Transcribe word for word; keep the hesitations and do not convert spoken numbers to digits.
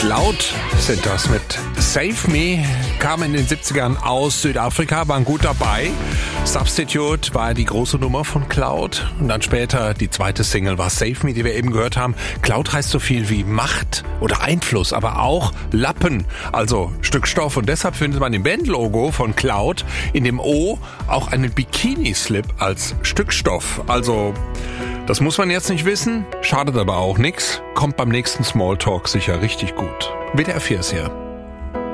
Cloud sind das mit Save Me, kam in den siebzigern aus Südafrika, waren gut dabei. Substitute war die große Nummer von Cloud und dann später die zweite Single war Save Me, die wir eben gehört haben. Cloud heißt so viel wie Macht oder Einfluss, aber auch Lappen, also Stück Stoff, und deshalb findet man im Bandlogo von Cloud in dem O auch einen Bikini-Slip als Stück Stoff. Also das muss man jetzt nicht wissen, schadet aber auch nichts, kommt beim nächsten Smalltalk sicher richtig gut. W D R vier ist hier.